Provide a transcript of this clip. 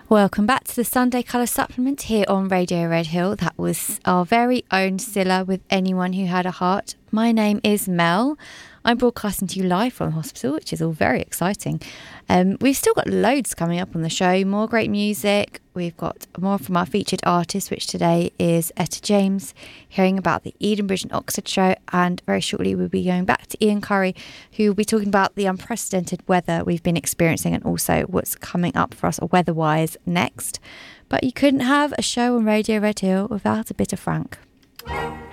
Welcome back to the Sunday Colour Supplement here on Radio Red Hill. That was our very own Scylla with Anyone Who Had a Heart. My name is Mel. I'm broadcasting to you live from the hospital, which is all very exciting. We've still got loads coming up on the show, more great music. We've got more from our featured artist, which today is Etta James, hearing about the Edenbridge and Oxford show, and very shortly we'll be going back to Ian Curry, who will be talking about the unprecedented weather we've been experiencing and also what's coming up for us weather-wise next. But you couldn't have a show on Radio Red Hill without a bit of Frank.